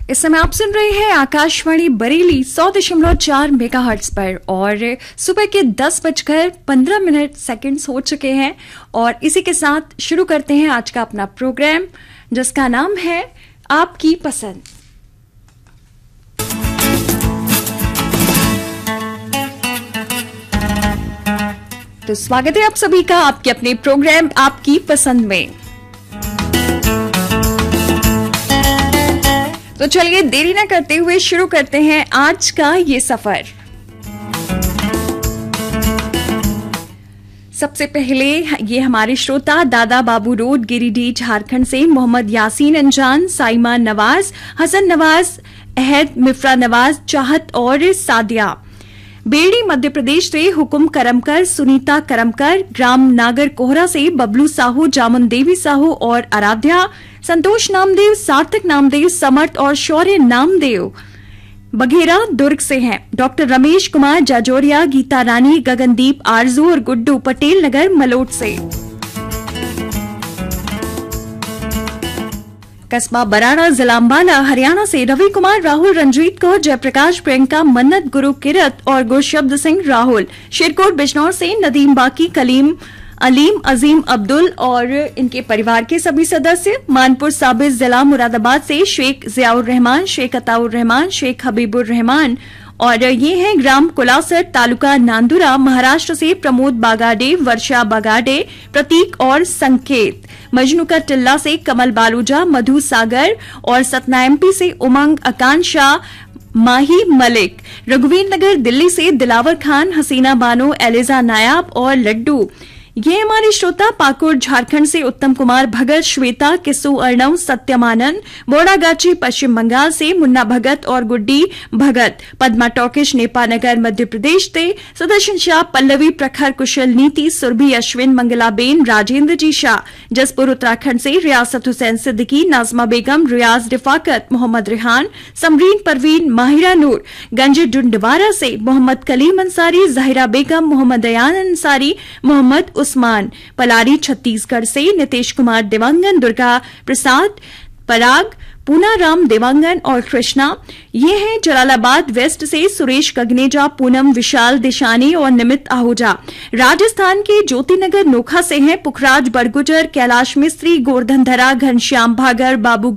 इस समय आप सुन रहे हैं आकाशवाणी बरेली 100.4 मेगाहर्ट्ज पर और सुबह के 10:15 हो चुके हैं और इसी के साथ शुरू करते हैं आज का अपना प्रोग्राम जिसका नाम है आपकी पसंद। तो स्वागत है आप सभी का आपके अपने प्रोग्राम आपकी पसंद में। तो चलिए देरी न करते हुए शुरू करते हैं आज का ये सफर। सबसे पहले ये हमारे श्रोता दादा बाबू रोड गिरिडीह झारखंड से मोहम्मद यासीन अंजान, साइमा नवाज, हसन नवाज, अहद मिफ्रा नवाज, चाहत और सादिया बेड़ी मध्य प्रदेश से हुकुम करमकर, सुनीता करमकर, ग्राम नागर कोहरा से बबलू साहू, जामुन देवी साहू और आराध्या, संतोष नामदेव, सार्थक नामदेव, समर्थ और शौर्य नामदेव बघेरा दुर्ग से हैं। डॉक्टर रमेश कुमार जाजोरिया, गीता रानी, गगनदीप, आरजू और गुड्डू पटेल नगर मलोट से। कस्बा बराड़ा जिला अंबाला हरियाणा से रवि कुमार, राहुल, रंजीत कौर, जयप्रकाश, प्रियंका, मन्नत, गुरु किरत और गुरशब्द सिंह राहुल। शिरकोट बिजनौर से नदीम बाकी, कलीम, अलीम, अजीम, अब्दुल और इनके परिवार के सभी सदस्य। मानपुर साबिर जिला मुरादाबाद से शेख जियाउर रहमान, शेख अताउर रहमान, शेख हबीबुर रहमान और ये हैं ग्राम कुलासर, तालुका नांदुरा। महाराष्ट्र से प्रमोद बागाडे, वर्षा बागाडे, प्रतीक और संकेत। मजनूका टिल्ला से कमल बालूजा, मधु सागर और सतना एमपी से उमंग, आकांक्षा, माही मलिक। रघुवीर नगर दिल्ली से दिलावर खान, हसीना बानो, एलिजा नायाब और लड्डू। ये हमारे श्रोता पाकुड़ झारखंड से उत्तम कुमार भगत, श्वेता, किस्सू अर्णव, सत्यमानंद। बोड़ागाची पश्चिम बंगाल से मुन्ना भगत और गुड्डी भगत। पद्मा टॉकिश नेपानगर मध्य प्रदेश से सुदर्शन शाह, पल्लवी प्रखर, कुशल नीति, सुरभि अश्विन, मंगलाबेन, राजेंद्र जी शाह। जसपुर उत्तराखंड से रियासत हुसैन सिद्दीकी, नाजमा बेगम, रियाज रिफाकत, मोहम्मद रेहान, समरीन परवीन, माहिरा नूर। गंज डुंडवारा से मोहम्मद कलीम अंसारी, जहिरा बेगम, मोहम्मद अयान अंसारी, मोहम्मद उस्मान। पलारी छत्तीसगढ़ से नितेश कुमार देवांगन, दुर्गा प्रसाद पराग, पूनाराम देवांगन और कृष्णा। ये हैं जलालाबाद वेस्ट से सुरेश गगनेजा, पूनम, विशाल दिशानी और निमित आहूजा। राजस्थान के ज्योतिनगर नोखा से हैं पुखराज बड़गुजर, कैलाश मिस्त्री, गोवर्धन धरा, घनश्याम भागर, बाबू